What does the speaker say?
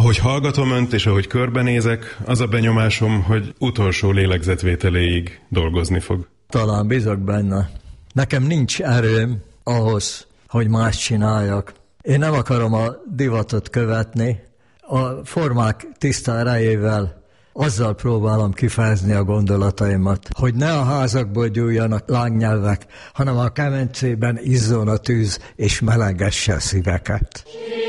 Ahogy hallgatom önt, és ahogy körbenézek, az a benyomásom, hogy utolsó lélegzetvételéig dolgozni fog. Talán bízok benne. Nekem nincs erőm ahhoz, hogy más csináljak. Én nem akarom a divatot követni. A formák tiszta erejével azzal próbálom kifejezni a gondolataimat, hogy ne a házakból gyújjanak lángnyelvek, hanem a kemencében izzon a tűz és melegesse a szíveket.